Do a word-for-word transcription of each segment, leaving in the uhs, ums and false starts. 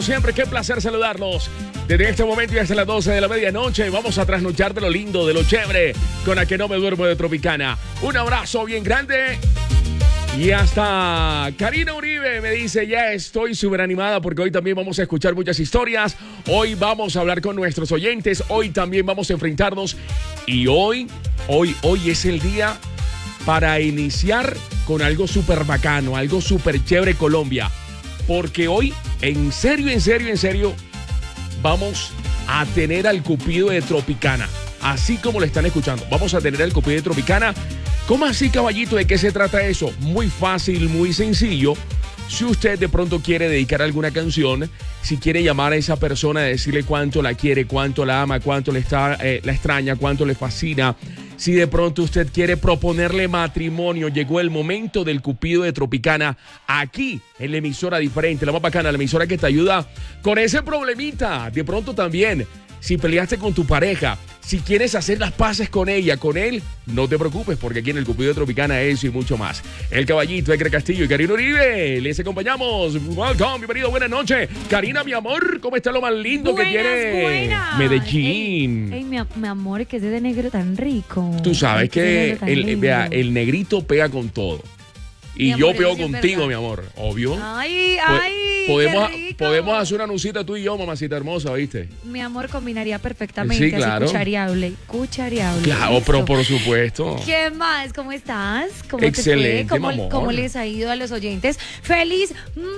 Siempre, qué placer saludarlos. Desde este momento y hasta las doce de la medianoche vamos a trasnochar de lo lindo, de lo chévere, con la que no me duermo de Tropicana. Un abrazo bien grande. Y hasta Karina Uribe me dice, ya estoy súper animada porque hoy también vamos a escuchar muchas historias. Hoy vamos a hablar con nuestros oyentes. Hoy también vamos a enfrentarnos. Y hoy, hoy, hoy es el día para iniciar con algo súper bacano, algo súper chévere, Colombia. Porque hoy, en serio, en serio, en serio, vamos a tener al Cupido de Tropicana. Así como lo están escuchando, vamos a tener al Cupido de Tropicana. ¿Cómo así, caballito? ¿De qué se trata eso? Muy fácil, muy sencillo. Si usted de pronto quiere dedicar alguna canción, si quiere llamar a esa persona, decirle cuánto la quiere, cuánto la ama, cuánto le está, eh, la extraña, cuánto le fascina. Si de pronto usted quiere proponerle matrimonio, llegó el momento del Cupido de Tropicana aquí en la emisora diferente, la más bacana, la emisora que te ayuda con ese problemita. De pronto también, si peleaste con tu pareja, si quieres hacer las paces con ella, con él, no te preocupes porque aquí en el Cupido de Tropicana eso y mucho más. El caballito, Edgar Castillo y Karina Uribe, les acompañamos. Welcome, bienvenido, buenas noches. Karina, mi amor, ¿cómo está lo más lindo buenas, que tiene buenas. Medellín? Ey, ey, mi, mi amor, que es de negro tan rico. Tú sabes Ay, que el, el, vea, el negrito pega con todo. Y mi yo amor, pego eso sí es contigo, verdad. mi amor, obvio. Ay, Po- ay, podemos, qué rico. podemos hacer una nucita tú y yo, mamacita hermosa, ¿viste? Mi amor combinaría perfectamente. Sí, claro. Así, cuchareable, cuchareable. Claro, Listo. pero por supuesto. ¿Qué más? ¿Cómo estás? ¿Cómo Excelente, te fue? ¿Cómo, mi amor. ¿Cómo les ha ido a los oyentes? ¡Feliz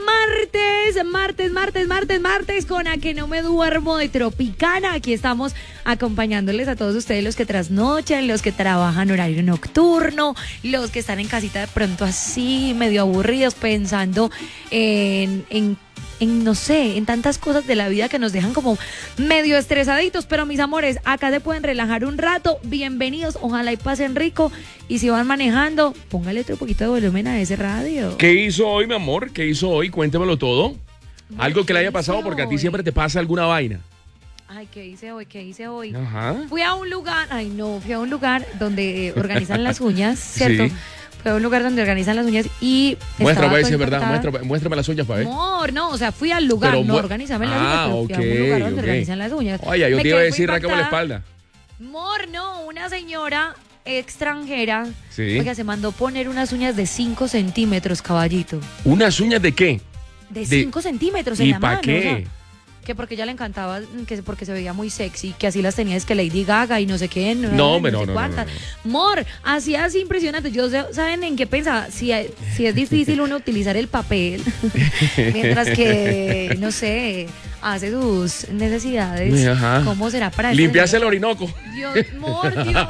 martes! Martes, martes, martes, martes, con A Que No Me Duermo de Tropicana. Aquí estamos acompañándoles a todos ustedes, los que trasnochan, los que trabajan horario nocturno, los que están en casita de pronto así, medio aburridos, pensando en... en en, no sé, en tantas cosas de la vida que nos dejan como medio estresaditos, pero mis amores, acá se pueden relajar un rato, bienvenidos, ojalá y pasen rico, y si van manejando, póngale otro poquito de volumen a ese radio. ¿Qué hizo hoy, mi amor? ¿Qué hizo hoy? Cuéntemelo todo. Algo que le haya pasado hice porque a ti hoy? siempre te pasa alguna vaina. Ay, ¿qué hice hoy? ¿Qué hice hoy? Ajá. Fui a un lugar, ay no, fui a un lugar donde eh, organizan las uñas, ¿cierto? Sí. Fui a un lugar donde organizan las uñas y Muéstrame, a ver estaba si es verdad. toda Muéstrame, muéstrame las uñas para ver. Amor, no, o sea, fui al lugar, Pero no mu- organizame las Ah, uñas, pero fui a ok, un lugar donde ok. organizan las uñas. Oye, yo Me te iba a quedé decir muy rácame la impactada. espalda. Amor, no, una señora extranjera, Sí. oiga, se mandó poner unas uñas de cinco centímetros, caballito. ¿Unas uñas de qué? De De- cinco centímetros en ¿Y la para mano. qué? o sea, que porque ella le encantaba, que porque se veía muy sexy, que así las tenía, es que Lady Gaga y no sé qué, no, No, hombre, sé no, no, cuántas. no, Mor, así así impresionante. Yo sé- ¿saben en qué pensaba? Si, si es difícil uno utilizar el papel, mientras que, no sé, hace sus necesidades, Ajá. ¿cómo será para esta Limpiarse el señora? Orinoco. Dios, Mor, Dios mío.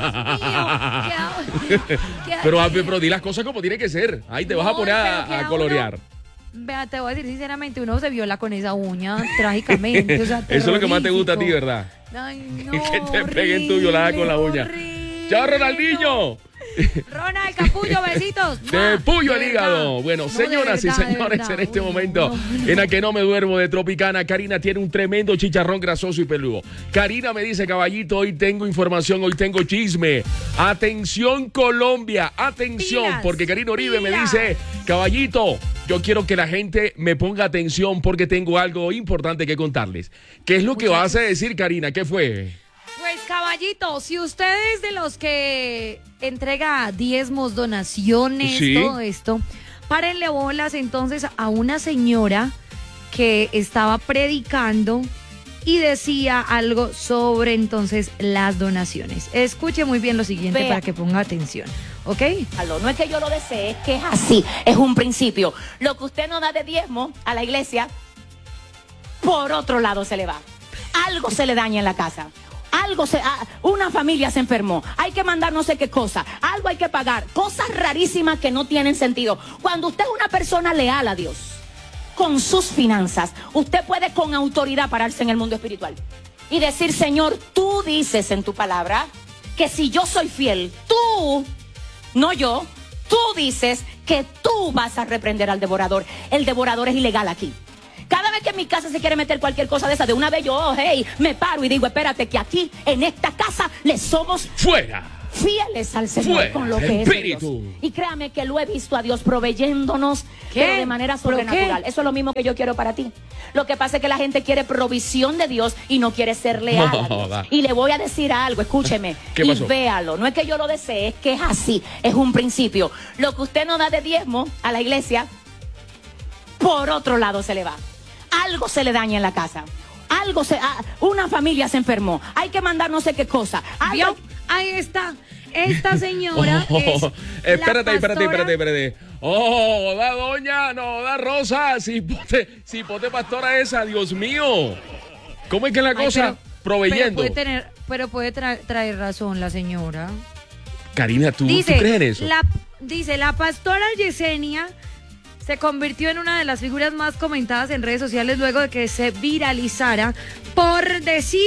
¿qué hago? ¿Qué hago? Pero, ah, pero di las cosas como tiene que ser. Ahí te vas a Amor, poner pero a, queda a colorear. uno- Vea, te voy a decir sinceramente, uno se viola con esa uña trágicamente. O sea, Eso es lo que más te gusta a ti, terrorífico. ¿verdad? Ay, no, Que te peguen tu violada con la uña. horrible, ¡Chao, Ronaldinho! Ronald Capullo, besitos. De puyo al De hígado. verdad. Bueno, No, de señoras y verdad, de señores, verdad. en este Uy, momento, no, no. en la que no me duermo de Tropicana, Karina tiene un tremendo chicharrón grasoso y peludo. Karina me dice, caballito, hoy tengo información, hoy tengo chisme. Atención, Colombia, atención, Pilas, porque Karina Uribe me pilas. dice, caballito, yo quiero que la gente me ponga atención porque tengo algo importante que contarles. ¿Qué es lo que vas a decir, Karina? ¿Qué fue? Pues caballito, si usted es de los que entrega diezmos, donaciones, Sí. todo esto, párenle bolas entonces a una señora que estaba predicando y decía algo sobre entonces las donaciones. Escuche muy bien lo siguiente Vea. para que ponga atención, ¿ok? No es que yo lo desee, es que es así, es un principio. Lo que usted no da de diezmo a la iglesia, por otro lado se le va. Algo se le daña en la casa. Algo se, ah, una familia se enfermó, hay que mandar no sé qué cosa, algo hay que pagar, cosas rarísimas que no tienen sentido. Cuando usted es una persona leal a Dios, con sus finanzas, usted puede con autoridad pararse en el mundo espiritual y decir, Señor, tú dices en tu palabra que si yo soy fiel, tú, no yo, tú dices que tú vas a reprender al devorador. El devorador es ilegal aquí. Cada vez que en mi casa se quiere meter cualquier cosa de esa, de una vez yo, oh, hey, me paro y digo, espérate, que aquí, en esta casa, le somos ¡Fuera! fieles al Señor Fuera, con lo que es de Dios. espíritu. Y créame que lo he visto a Dios proveyéndonos, ¿Qué? pero de manera ¿Pero sobrenatural. qué? Eso es lo mismo que yo quiero para ti. Lo que pasa es que la gente quiere provisión de Dios y no quiere ser leal a Dios. Joda. Y le voy a decir algo, escúcheme, ¿Qué y pasó? véalo. No es que yo lo desee, es que es así, es un principio. Lo que usted no da de diezmo a la iglesia, por otro lado se le va. Algo se le daña en la casa. Algo se, ah, una familia se enfermó. Hay que mandar no sé qué cosa. Algo- ¿Vio? Ahí está. Esta señora Oh, es espérate, la espérate, pastora- espérate, espérate. Oh, da doña, no, da Rosa, si pote, si pote pastora esa, Dios mío. ¿Cómo es que es la Ay, cosa? pero- Proveyendo. Pero puede, tener, pero puede tra- traer razón la señora. Karina, ¿tú, Dice, ¿tú crees en eso? La, dice, la pastora Yesenia se convirtió en una de las figuras más comentadas en redes sociales luego de que se viralizara por decir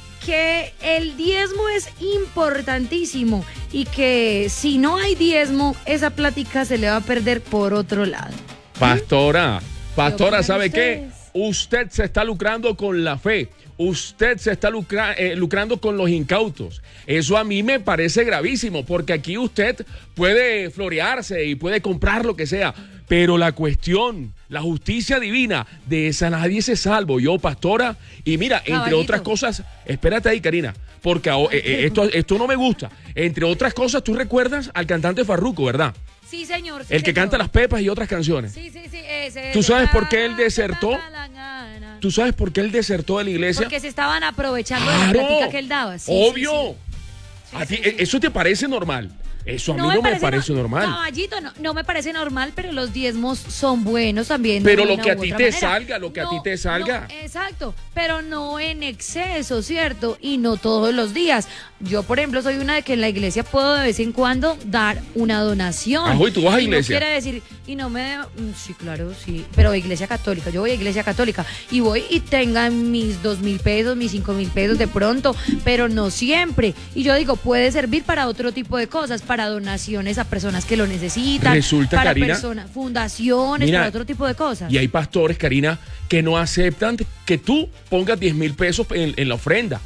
que el diezmo es importantísimo y que si no hay diezmo, esa plática se le va a perder por otro lado. Pastora, pastora, opinan ¿sabe qué? ustedes? Usted se está lucrando con la fe. Usted se está lucra- eh, lucrando con los incautos. Eso a mí me parece gravísimo, porque aquí usted puede florearse y puede comprar lo que sea, pero la cuestión, la justicia divina, de esa nadie se salvo. Yo, pastora, y mira, entre Caballito. otras cosas, espérate ahí, Karina, porque ahora, eh, eh, esto, esto no me gusta. Entre otras cosas, tú recuerdas al cantante Farruko, ¿verdad? Sí, señor. sí, El que señor. canta Las Pepas y otras canciones. Sí, sí, sí. Ese, ¿Tú ese. sabes por qué él Ah, desertó? da la gana. ¿Tú sabes por qué él desertó de la iglesia? Porque se estaban aprovechando de la ¡Claro! plática que él daba. Sí, Obvio. sí, sí. ¿A ti sí, sí. eso te parece normal? Eso a mí no me parece no- normal. Caballito, no, no me parece normal, pero los diezmos son buenos también. Pero de lo una que a u ti otra te manera. salga, lo que a ti te salga. no, exacto, pero no en exceso, ¿cierto? Y no todos los días. Yo, por ejemplo, soy una de que en la iglesia puedo de vez en cuando dar una donación. Ah, ¿y tú vas a Y iglesia? No quiere decir, y no me... mm, Sí, claro, sí, pero iglesia católica. Yo voy a iglesia católica y voy y tengan mis dos mil pesos, mis cinco mil pesos de pronto, pero no siempre. Y yo digo, puede servir para otro tipo de cosas, para donaciones a personas que lo necesitan, Resulta, para Karina, personas, fundaciones, mira, para otro tipo de cosas. Y hay pastores, Karina, que no aceptan que tú pongas diez mil pesos en, en la ofrenda.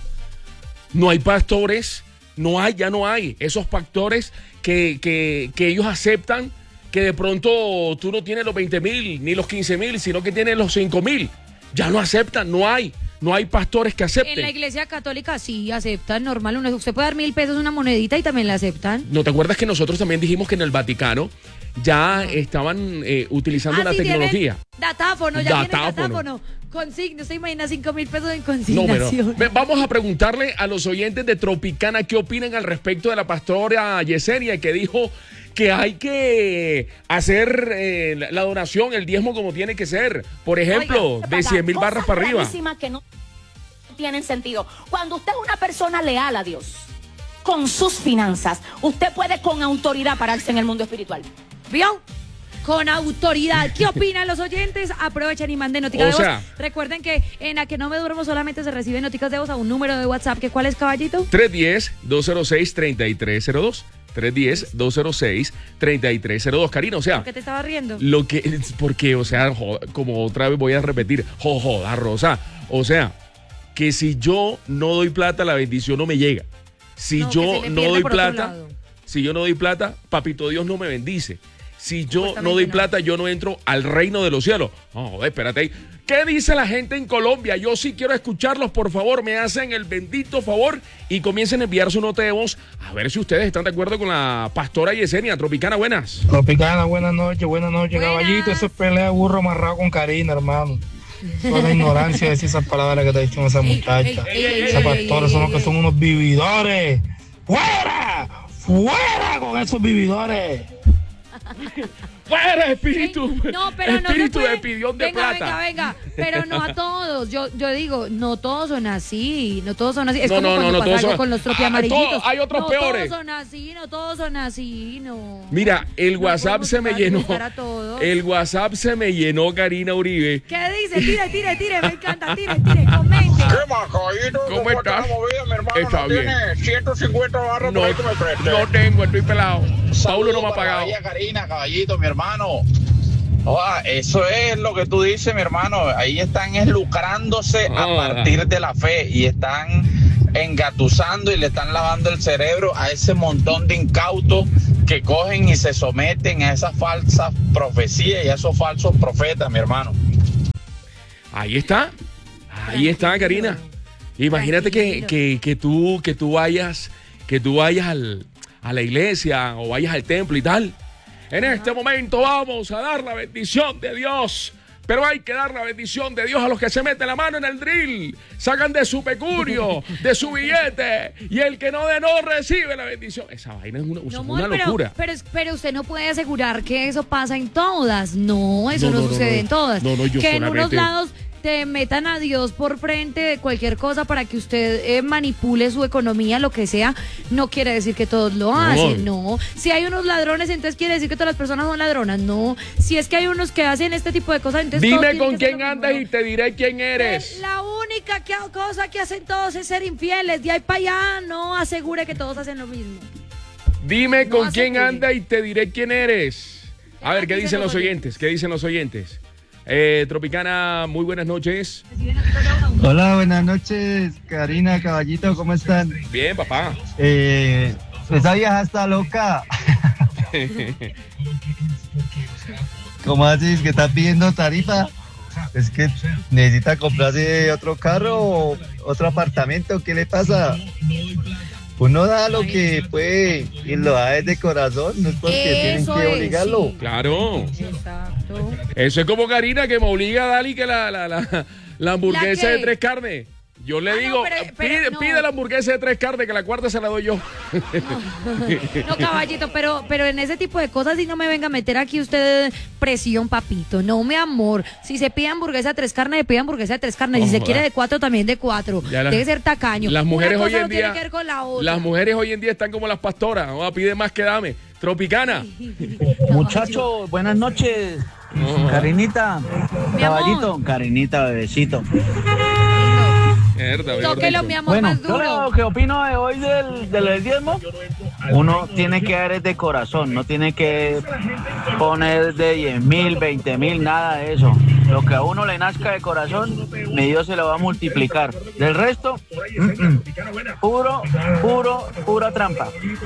No hay pastores, no hay, ya no hay. Esos pastores que, que, que ellos aceptan que de pronto tú no tienes los veinte mil ni los quince mil, sino que tienes los cinco mil. Ya no aceptan, no hay. No hay pastores que acepten. En la iglesia católica sí aceptan, normal. Uno- Usted puede dar mil pesos una monedita y también la aceptan. ¿No te acuerdas que nosotros también dijimos que en el Vaticano ya estaban eh, utilizando Ah, la sí, tienen tecnología? Datáfono, ya tienen Datáfono. datáfono. Consigno, ¿se imagina cinco mil pesos en No, pero consignación? ve, vamos a preguntarle a los oyentes de Tropicana qué opinan al respecto de la pastora Yesenia, que dijo que hay que hacer eh, la, la donación, el diezmo como tiene que ser. Por ejemplo, Oiga, de cien mil cosas barras para arriba. rarísimas que no tienen sentido. Cuando usted es una persona leal a Dios, con sus finanzas, usted puede con autoridad pararse en el mundo espiritual. ¿Vio? Con autoridad. ¿Qué opinan los oyentes? Aprovechen y manden noticas O de voz. sea- Recuerden que en A Que No Me Duermo solamente se reciben noticas de voz a un número de WhatsApp. ¿Que ¿Cuál es, caballito? tres uno cero, dos cero seis, tres tres cero dos. tres uno cero, dos cero seis, tres tres cero dos. Karina, o sea, ¿Por qué te estaba riendo? lo que, porque, o sea, jo- como otra vez voy a repetir, jo, joda, Rosa, o sea, que si yo no doy plata, la bendición no me llega. Si No, que yo se le no pierde doy por otro plata, lado. si yo no doy plata, papito Dios no me bendice. Si yo no Supuestamente doy no. plata, yo no entro al reino de los cielos. No, joder, espérate ahí. ¿Qué dice la gente en Colombia? Yo sí quiero escucharlos, por favor, me hacen el bendito favor y comiencen a enviar su nota de voz a ver si ustedes están de acuerdo con la pastora Yesenia. Tropicana, buenas. Tropicana, buenas noches, buenas noches, Buenas. caballito. Eso es pelea de burro amarrado con Karina, hermano. Eso es la ignorancia decir esas palabras que te ha dicho esa muchacha. ey, ey, Esos ey, pastores ey, son los ey, que son unos vividores. ¡Fuera! ¡Fuera con esos vividores! ¡Fuera, espíritu! No, pero no se espíritu puede. de pidión de venga, plata. venga, venga. Pero no a todos. Yo, yo digo, no todos son así. No todos son así. Es No, como no, no, cuando no, pasa todos algo son- con los Ah, tropiamarillitos. todos- hay otros no peores. todos son así, no todos son así, no. Mira, el No WhatsApp podemos se me dejar de llenó. juzgar a todos. El WhatsApp se me llenó, Karina Uribe. ¿Qué dice? Tire, tire, tire. Me encanta. Tire, tire. Comente. ¿Qué más, caballito? ¿Cómo está estás? la movida, mi hermano? Está ¿No bien. tiene ciento cincuenta barras No, por ahí que me preste? no tengo, estoy pelado. Paulo Saludos no me ha para pagado. la bella Karina, caballito, mi hermano. Oa, eso es lo que tú dices, mi hermano. Ahí están es lucrándose Ah. a partir de la fe y están engatusando y le están lavando el cerebro a ese montón de incautos que cogen y se someten a esas falsas profecías y a esos falsos profetas, mi hermano. Ahí está, ahí está, Karina. Imagínate que, que, que tú, que tú vayas, que tú vayas al, a la iglesia o vayas al templo y tal. En este momento vamos a dar la bendición de Dios. Pero hay que dar la bendición de Dios a los que se meten la mano en el drill, sacan de su pecurio, de su billete, y el que no de no recibe la bendición. Esa vaina es una, no, una pero, locura. Pero, pero usted no puede asegurar que eso pasa en todas. No, eso no, no, no sucede no, no. en todas. No, no, yo que solamente... en unos lados te metan a Dios por frente de cualquier cosa para que usted eh, manipule su economía, lo que sea, no quiere decir que todos lo hacen, no. no. Si hay unos ladrones, entonces quiere decir que todas las personas son ladronas, no. Si es que hay unos que hacen este tipo de cosas, entonces... Dime con quién andas y te diré quién eres. La única que, cosa que hacen todos es ser infieles, de ahí para allá, no asegure que todos hacen lo mismo. Dime no con asegure. quién andas y te diré quién eres. A ver, ¿qué dicen los oyentes? ¿Qué dicen los oyentes? Eh, Tropicana, muy buenas noches. Hola, buenas noches, Karina, Caballito, ¿cómo están? Bien, papá. Eh, esa vieja está loca. ¿Cómo así? ¿Que está pidiendo tarifa? Es que necesita comprarse otro carro o otro apartamento. ¿Qué le pasa? Uno da lo que puede y lo da desde corazón, no es porque Eso tienen que es, obligarlo. Sí. Claro. Exacto. Eso es como Karina que me obliga a darle que la, la, la, la hamburguesa ¿La de tres carnes. Yo le ah, digo, no, pero, pero pide, no. pide la hamburguesa de tres carnes, que la cuarta se la doy yo. No, no Caballito, pero, pero en ese tipo de cosas sí no me venga a meter aquí usted presión, papito. No, mi amor. Si se pide hamburguesa de tres carnes, le pide hamburguesa de tres carnes. Oh, si se quiere de cuatro, también de cuatro. La, Debe ser tacaño. Las mujeres Una hoy cosa en no tiene día, que ver con la otra. las mujeres hoy en día están como las pastoras. Oh, pide más que dame. Tropicana. Muchachos, buenas noches. Oh. Karinita, Mi Caballito, amor. Karinita, bebecito. Mierda, Tóquelo, mi amor, Bueno, más duro. yo lo que opino de hoy del, del diezmo, uno tiene que dar de corazón, no tiene que poner de diez mil, veinte mil, nada de eso. Lo que a uno le nazca de corazón, mi Dios se lo va a multiplicar. Del resto, mm, mm, puro, puro, pura trampa.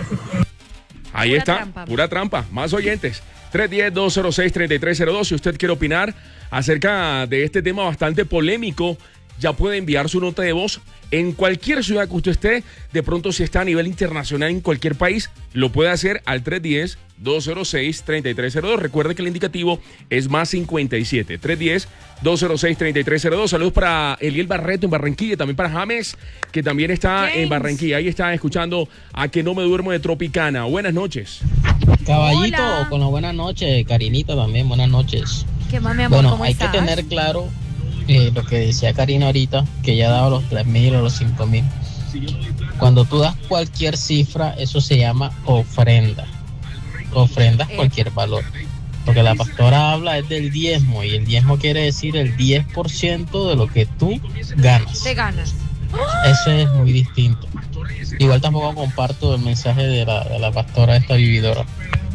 Ahí Pura está, trampa. pura trampa. Más oyentes. tres uno cero, dos cero seis, tres tres cero dos. Si usted quiere opinar acerca de este tema bastante polémico, ya puede enviar su nota de voz en cualquier ciudad que usted esté. De pronto, si está a nivel internacional en cualquier país, lo puede hacer al tres uno cero, dos cero seis, tres tres cero dos. Recuerde que el indicativo es más cincuenta y siete. tres uno cero, dos cero seis, tres tres cero dos. Saludos para Eliel Barreto en Barranquilla, también para James, que también está James. en Barranquilla. Ahí está escuchando a Que No Me Duermo de Tropicana. Buenas noches. Caballito, Hola. con las buenas noches, Karinita también, buenas noches. ¿Qué más, mi amor? Bueno, ¿Cómo hay estás? que tener claro eh, lo que decía Karina ahorita, que ya ha dado los tres mil o los cinco mil. Cuando tú das cualquier cifra, eso se llama ofrenda. Ofrendas Eh. cualquier valor. Porque la pastora habla es del diezmo, y el diezmo quiere decir el diez por ciento de lo que tú ganas. Te ganas. Eso es muy distinto. Igual tampoco comparto el mensaje de la, de la pastora esta vividora.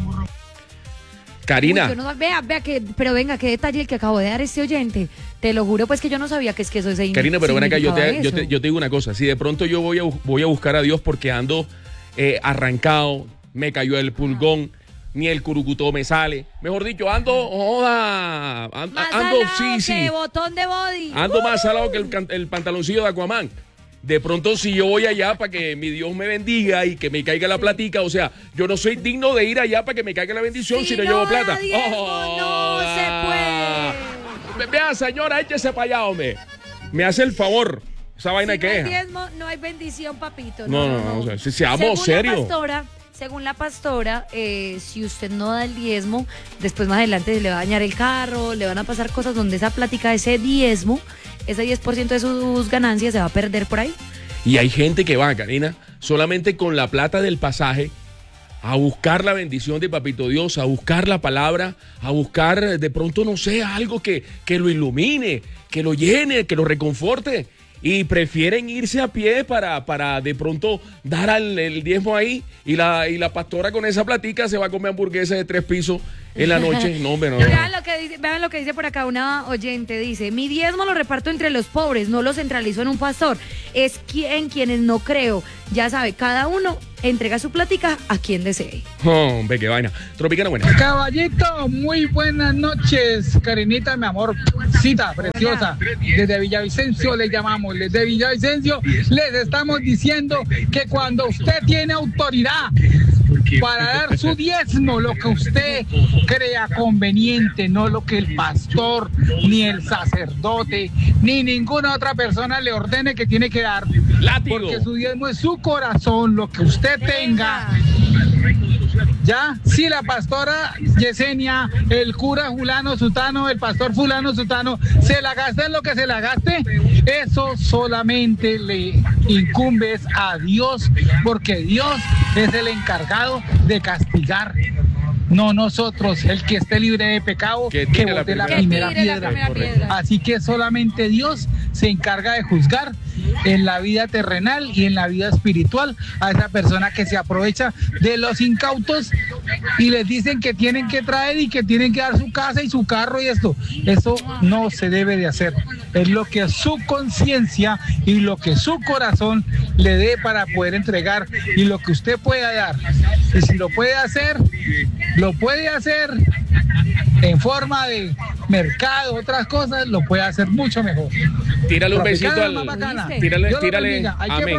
Karina. Uy, yo no- vea, vea que, pero venga, qué detalle el que acabo de dar este oyente. Te lo juro, pues que yo no sabía que es que eso se Karina, pero ven acá, yo te, significaba yo, te, eso. yo te digo una cosa. Si de pronto yo voy a, bu- voy a buscar a Dios porque ando eh, arrancado, me cayó el pulgón, ni el curucutó me sale. Mejor dicho, ando, joda, ando, Más ando salado sí, que sí, botón de body. ando más salado que el, can- el pantaloncillo de Aquaman. De pronto, si yo voy allá para que mi Dios me bendiga y que me caiga la platica, o sea, yo no soy digno de ir allá para que me caiga la bendición si, Si no no llevo da plata. diezmo, no se puede. Ve- Vea, señora, échese para allá, hombre. Me hace el favor. Esa vaina Si que no hay es. diezmo, no hay bendición, papito. No, No, no, no, no, no. o sea, si seamos Según serios. La pastora, según la pastora, eh, si usted no da el diezmo, después más adelante se le va a dañar el carro, le van a pasar cosas donde esa plática, ese diezmo, ese diez por ciento de sus ganancias se va a perder por ahí. Y hay gente que va, Karina, solamente con la plata del pasaje a buscar la bendición de Papito Dios, a buscar la palabra, a buscar de pronto, no sé, algo que, que lo ilumine, que lo llene, que lo reconforte. Y prefieren irse a pie para, para de pronto dar al, el diezmo ahí. Y la, y la pastora con esa platica se va a comer hamburguesa de tres pisos en la noche, no, hombre, no. Vean lo que dice, vean lo que dice por acá una oyente, dice, mi diezmo lo reparto entre los pobres, no lo centralizo en un pastor, es quien quienes no creo, ya sabe, cada uno entrega su plática a quien desee. Hombre, qué vaina. Tropicana, buena. Caballito, muy buenas noches, Karinita, mi amor, cita preciosa, desde Villavicencio le llamamos, desde Villavicencio les estamos diciendo que cuando usted tiene autoridad para dar su diezmo, lo que usted crea conveniente, no lo que el pastor, ni el sacerdote, ni ninguna otra persona le ordene que tiene que dar, Látigo. Porque su diezmo es su corazón, lo que usted tenga. Ya, si la pastora Yesenia, el cura fulano sutano, el pastor fulano sutano, se la gasta en lo que se la gaste, eso solamente le incumbe a Dios, porque Dios es el encargado de castigar, no nosotros. El que esté libre de pecado, que, que bote la, primera, la, primera, piedra. la primera piedra. Así que solamente Dios se encarga de juzgar en la vida terrenal y en la vida espiritual a esa persona que se aprovecha de los incautos y les dicen que tienen que traer y que tienen que dar su casa y su carro y esto. Eso no se debe de hacer. Es lo que su conciencia y lo que su corazón le dé para poder entregar y lo que usted pueda dar. Y si lo puede hacer, lo puede hacer en forma de mercado, otras cosas, lo puede hacer mucho mejor. Tírale un besito al... Tírale, tírale, amén.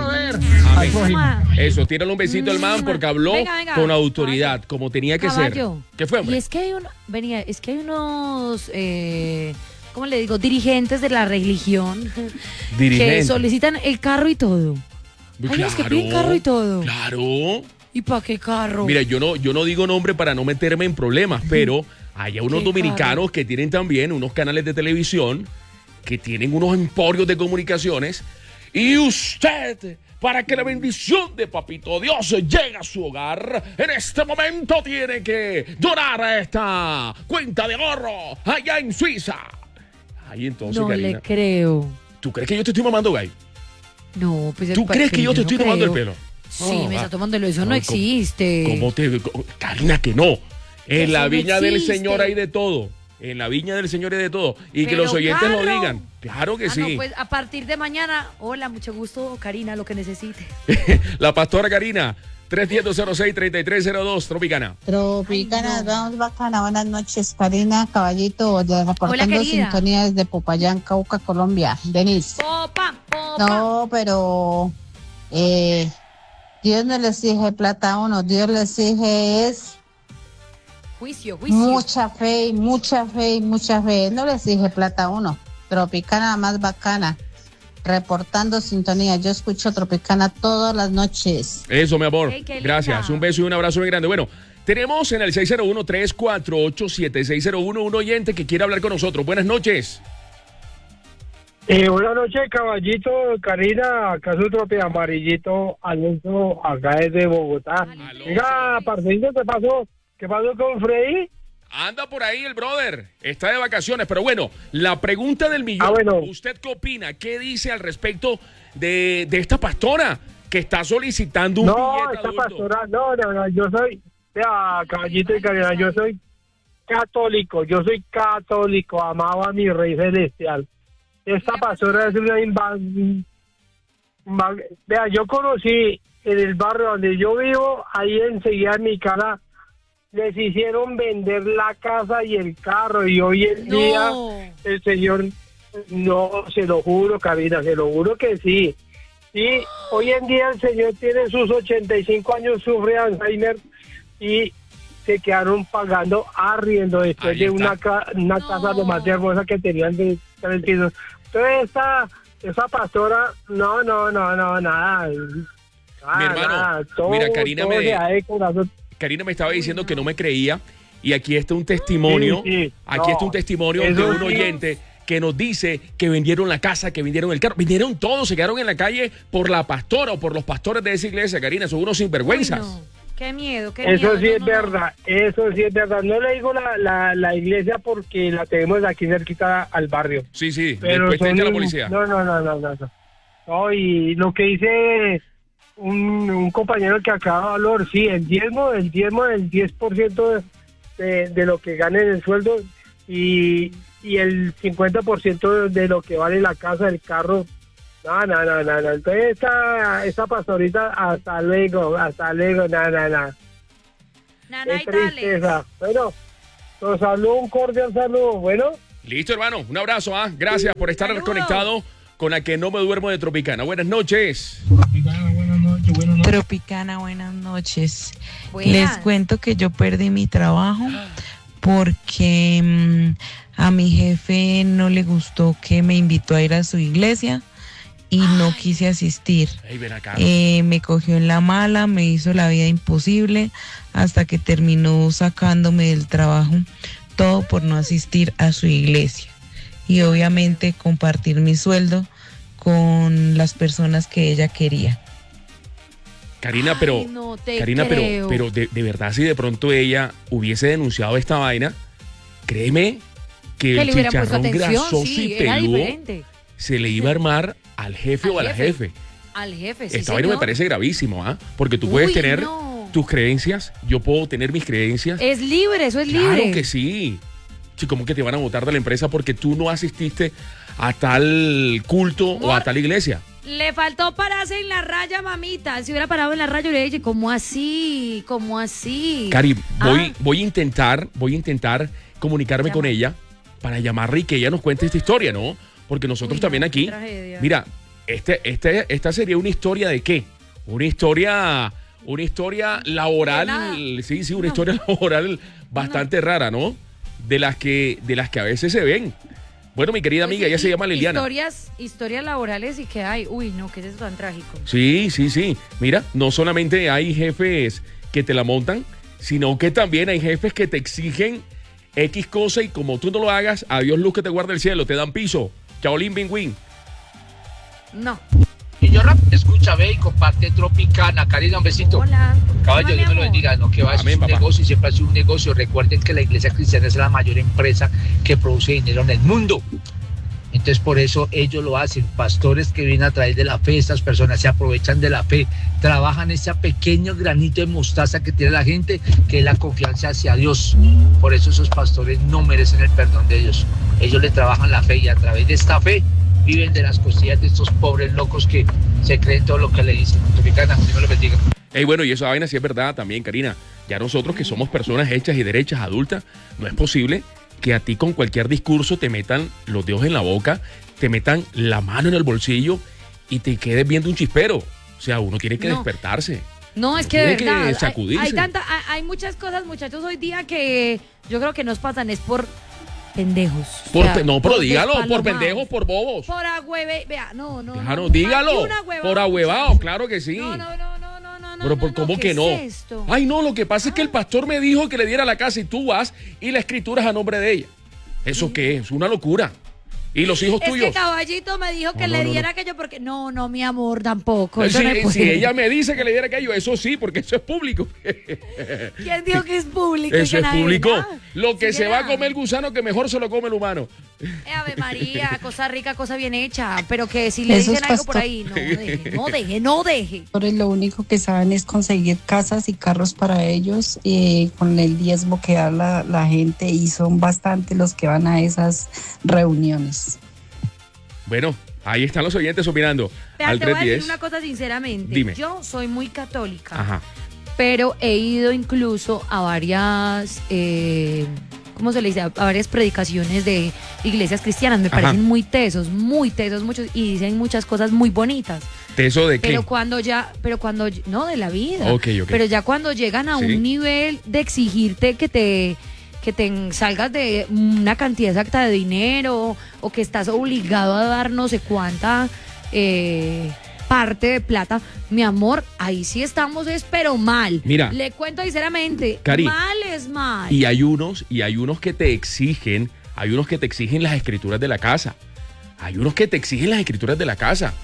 Amén. Eso, tírale un besito al man porque habló venga, venga. con autoridad, como tenía que Caballo. ser. ¿Qué fue, hombre? Y es que hay, un, venía, es que hay unos... Eh, ¿cómo le digo? Dirigentes de la religión que solicitan el carro y todo. Hay unos que piden carro y todo. Claro. ¿Y para qué carro? Mira, yo no, yo no digo nombre para no meterme en problemas, pero hay unos dominicanos carro? que tienen también unos canales de televisión, que tienen unos emporios de comunicaciones, y usted, para que la bendición de Papito Dios llegue a su hogar, en este momento tiene que donar a esta cuenta de ahorro allá en Suiza. Ahí entonces, no Karina, le creo. ¿Tú crees que yo te estoy mamando, Gay? No, pues... ¿Tú crees que yo te no estoy creo. tomando el pelo? Sí, oh, me está tomando el pelo, eso no, no existe. ¿Cómo te...? Karina, que no. En eso la viña no del Señor hay de todo. En la viña del Señor hay de todo. Y Pero que los oyentes carro. lo digan. Claro que ah, sí. No, pues a partir de mañana, hola, mucho gusto, Karina, lo que necesite. La pastora Karina, tres uno cero cero seis, tres tres cero dos, Tropicana. Tropicana, Ay, no. vamos bacana. Buenas noches, Karina, Caballito, de reportando sintonía desde Popayán, Cauca, Colombia. Denis. Popa, popa. No, pero eh, Dios no le exige plata a uno, Dios le exige es juicio, juicio. Mucha fe, mucha fe, mucha fe. No le exige plata a uno. Tropicana más bacana. Reportando sintonía. Yo escucho Tropicana todas las noches. Eso, mi amor. Hey, gracias. Un beso y un abrazo muy grande. Bueno, tenemos en el seis cero uno, tres cuatro ocho, siete seis cero uno un oyente que quiere hablar con nosotros. Buenas noches. Eh, buenas noches, Caballito, Karina, acá su trope amarillito, Alonso, acá desde Bogotá. Venga, parcerito, ¿qué pasó? ¿Qué pasó con Freddy? Anda por ahí el brother, está de vacaciones, pero bueno, la pregunta del millón, ah, bueno. ¿usted qué opina? ¿Qué dice al respecto de, de esta pastora que está solicitando un no, billete esta adulto? pastora, no, no, no, yo soy, vea, Caballito y Karina, yo soy católico, yo soy católico, amaba a mi Rey Celestial. Esta pastora es una inv... Vea, yo conocí en el barrio donde yo vivo, ahí enseguida en mi casa, les hicieron vender la casa y el carro, y hoy en no. día el señor, no, se lo juro, Karina, se lo juro que sí. Y hoy en día el señor tiene sus ochenta y cinco años, sufre Alzheimer, y se quedaron pagando arriendo después de una, ca una no. casa lo más hermosa que tenían de tres pisos. Entonces esa, esa pastora, no, no, no, no, nada. Ah, mi hermano, nada, todo, mira, Karina me, Karina me estaba diciendo que no me creía, y aquí está un testimonio, sí, sí, aquí no, está un testimonio de un oyente que nos dice que vendieron la casa, que vendieron el carro, vendieron todo, se quedaron en la calle por la pastora o por los pastores de esa iglesia. Karina, son unos sinvergüenzas. Uy, no. Qué miedo, qué eso miedo. sí no, es no, verdad, no. eso sí es verdad. No le digo la, la, la iglesia porque la tenemos aquí cerquita al barrio. Sí, sí, pero después son, te echa la policía. No, no, no, no, no, no. No, y lo que dice un, un compañero que acaba de hablar, sí, el diezmo, el diezmo del diez por ciento de, de, de lo que ganen el sueldo y, y el cincuenta por ciento de, de lo que vale la casa, el carro. No, no, no, no, no. Entonces esta, esta pastorita, hasta luego, hasta luego, no, no, no. Nana Qué tristeza. Bueno, nos saludo, un cordial saludo, bueno. Listo, hermano, un abrazo, ¿ah? Gracias por estar Saludos. conectado con la que no me duermo de Tropicana. Buenas noches. Tropicana, buenas noches, buenas noches. Tropicana, buenas noches. Buenas. Les cuento que yo perdí mi trabajo porque mm, a mi jefe no le gustó que me invitó a ir a su iglesia y no quise asistir. Ey, ven acá. Eh, me cogió en la mala, me hizo la vida imposible hasta que terminó sacándome del trabajo, todo por no asistir a su iglesia y obviamente compartir mi sueldo con las personas que ella quería. Karina, pero, Ay, no te Karina, pero, creo. pero de, de verdad, si de pronto ella hubiese denunciado esta vaina, créeme que Que el le hubieran puesto chicharrón atención, grasoso sí, y era peludo diferente. se le iba a armar al jefe Al o a la jefe. jefe. Al jefe, sí, Esta vaina me señor. parece gravísimo, ¿ah? Porque tú puedes Uy, tener no. tus creencias, yo puedo tener mis creencias. Es libre, eso es Claro libre. que sí. Sí, ¿cómo que te van a votar de la empresa porque tú no asististe a tal culto o a Amor. tal iglesia? Le faltó pararse en la raya, mamita. Si hubiera parado en la raya, le hubiera dicho, ¿cómo así? ¿Cómo así? Cari, voy, Ah. voy a intentar, voy a intentar comunicarme Llama. con ella para llamarla y que ella nos cuente esta historia, ¿no? Porque nosotros Uy, no, también qué aquí, tragedia. mira, este, este, esta sería una historia de qué? Una historia, una historia laboral, De nada. sí, sí, una No. historia laboral bastante rara, ¿no? De las que, de las que a veces se ven. Bueno, mi querida Pues amiga, sí, ella se y- llama Liliana. Historias, historias laborales y que hay. Uy, no, ¿qué es eso tan trágico? Sí, sí, sí. Mira, no solamente hay jefes que te la montan, sino que también hay jefes que te exigen X cosa y como tú no lo hagas, adiós luz que te guarda el cielo, te dan piso. Chaolín Bing No. Y yo rap, escucha, ve y comparte Tropicana. Karina, un besito. Hola. Caballo, Hola, mi Dios me lo amor. bendiga. No, que va, eso Amén, es un papá. negocio y siempre ha sido un negocio. Recuerden que la iglesia cristiana es la mayor empresa que produce dinero en el mundo. Entonces, por eso ellos lo hacen. Pastores que vienen a través de la fe, estas personas se aprovechan de la fe, trabajan ese pequeño granito de mostaza que tiene la gente, que es la confianza hacia Dios. Por eso esos pastores no merecen el perdón de Dios. Ellos le trabajan la fe y a través de esta fe viven de las costillas de estos pobres locos que se creen todo lo que le dicen. Tropicana, Dios me lo bendiga. Ey, bueno, y esa vaina sí es verdad también, Karina. Ya nosotros que somos personas hechas y derechas, adultas, no es posible que a ti con cualquier discurso te metan los dedos en la boca, te metan la mano en el bolsillo y te quedes viendo un chispero. O sea, uno tiene que No. despertarse. No, es que de Tiene que verdad. hay- sacudirse. Hay, tanta, hay, hay muchas cosas, muchachos, hoy día que yo creo que nos pasan es por pendejos. O Por sea, pe- no, pero por dígalo, por despalomados. pendejos, por bobos. Por agüeve, vea, no, no. Claro, no, dígalo. más que una huevada, Por ahuevados, claro que sí. No, no, no, no, no, no. Pero por no, cómo ¿qué que es no. esto? Ay, no, lo que pasa es que el pastor me dijo que le diera la casa y tú vas y la escrituras a nombre de ella. ¿Eso qué? Es una locura. ¿Y los hijos Es tuyos? que Caballito me dijo que No, no, le no, diera no. aquello porque. No, no, mi amor, tampoco. Eh, eso Si, no es si posible. ella me dice que le diera aquello, eso sí, porque eso es público. ¿Quién dijo que es público? y Eso que es nadie- público. Ah, Lo que sí, se va a era. comer el gusano, que mejor se lo come el humano. Eh, Ave María, cosa rica, cosa bien hecha. Pero que si le Esos dicen algo por pastor- ahí, no deje, no deje, no deje. Lo único que saben es conseguir casas y carros para ellos eh, con el diezmo que da la, la gente y son bastante los que van a esas reuniones. Bueno, ahí están los oyentes opinando. Vea, Al te voy a decir tres diez. una cosa sinceramente. Dime. Yo soy muy católica, Ajá. pero he ido incluso a varias, eh, ¿cómo se le dice? A varias predicaciones de iglesias cristianas. Me Ajá. parecen muy tesos, muy tesos, muchos, y dicen muchas cosas muy bonitas. ¿Eso de qué? Pero cuando ya, pero cuando, no, de la vida. Ok, ok. Pero ya cuando llegan a Sí. un nivel de exigirte que te, que te salgas de una cantidad exacta de dinero o que estás obligado a dar no sé cuánta eh, parte de plata, mi amor, ahí sí estamos, es pero mal. Mira. Le cuento sinceramente, Cari, mal es mal. Y hay unos, y hay unos que te exigen, hay unos que te exigen las escrituras de la casa. Hay unos que te exigen las escrituras de la casa.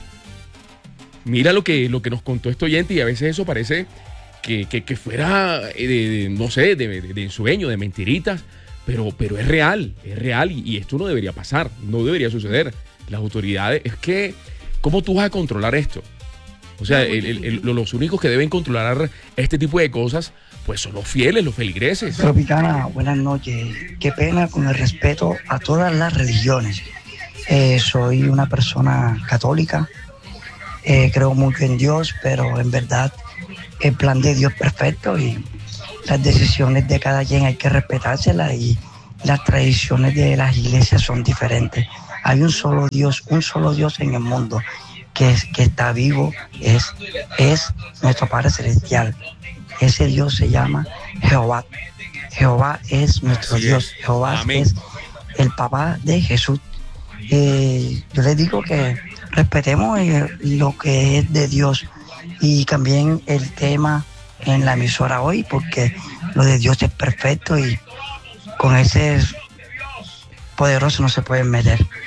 Mira lo que, lo que nos contó este oyente y a veces eso parece que, que, que fuera, eh, de, de, no sé, de, de, de ensueño, de mentiritas, pero, pero es real, es real y, y esto no debería pasar, no debería suceder. Las autoridades, es que, ¿cómo tú vas a controlar esto? O sea, el- el- el- los únicos que deben controlar este tipo de cosas, pues son los fieles, los feligreses. Tropicana, buenas noches. Qué pena, con el respeto a todas las religiones. Eh, soy una persona católica, eh, creo mucho en Dios, pero en verdad el plan de Dios es perfecto y las decisiones de cada quien hay que respetárselas y las tradiciones de las iglesias son diferentes. Hay un solo Dios, un solo Dios en el mundo que, es, que está vivo, es, es nuestro Padre Celestial. Ese Dios se llama Jehová. Jehová es nuestro Así Dios. Es. Jehová Amén. Es el papá de Jesús. Eh, yo les digo que respetemos eh, lo que es de Dios y también el tema en la emisora hoy, porque lo de Dios es perfecto y con ese poderoso no se pueden meter.